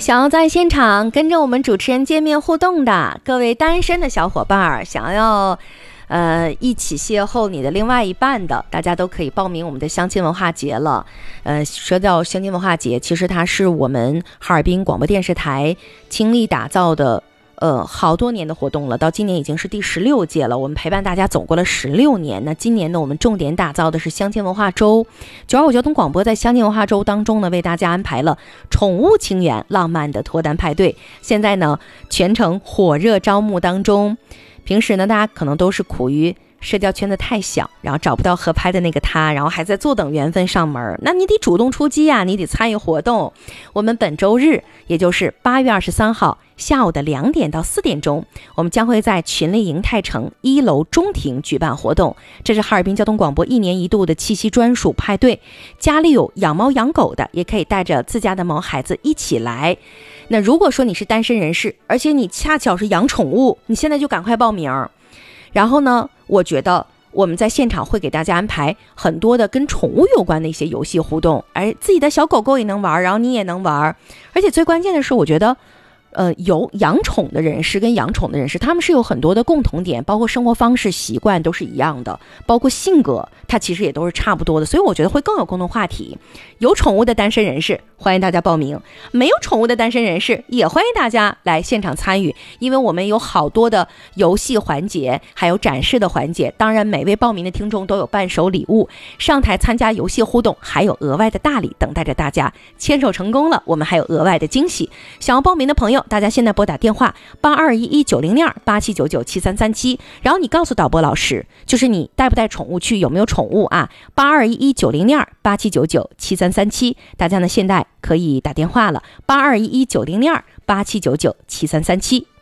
想要在现场跟着我们主持人见面互动的各位单身的小伙伴，想要一起邂逅你的另外一半的，大家都可以报名我们的相亲文化节了。说到相亲文化节，其实它是我们哈尔滨广播电视台倾力打造的好多年的活动了，到今年已经是第16届了，我们陪伴大家走过了16年。那今年呢，我们重点打造的是相亲文化周。925交通广播在相亲文化周当中呢，为大家安排了宠物情缘浪漫的脱单派对，现在呢全程火热招募当中。平时呢，大家可能都是苦于社交圈子太小，然后找不到合拍的那个他，然后还在坐等缘分上门，那你得主动出击啊，你得参与活动。我们本周日，也就是8月23号下午的2点到4点钟，我们将会在群力银泰城1楼中庭举办活动。这是哈尔滨交通广播1年1度的七夕专属派对，家里有养猫养狗的，也可以带着自家的毛孩子一起来。那如果说你是单身人士，而且你恰巧是养宠物，你现在就赶快报名。然后呢，我觉得我们在现场会给大家安排很多的跟宠物有关的一些游戏互动，而自己的小狗狗也能玩，然后你也能玩。而且最关键的是，我觉得有养宠的人士跟养宠的人士，他们是有很多的共同点，包括生活方式习惯都是一样的，包括性格它其实也都是差不多的，所以我觉得会更有共同话题。有宠物的单身人士欢迎大家报名，没有宠物的单身人士也欢迎大家来现场参与，因为我们有好多的游戏环节，还有展示的环节，当然每位报名的听众都有伴手礼物，上台参加游戏互动还有额外的大礼等待着大家，牵手成功了我们还有额外的惊喜。想要报名的朋友，大家现在拨打电话8211900287997337，然后你告诉导播老师，就是你带不带宠物去，有没有宠物啊？8211900287997337，大家呢现在可以打电话了，8211900287997337。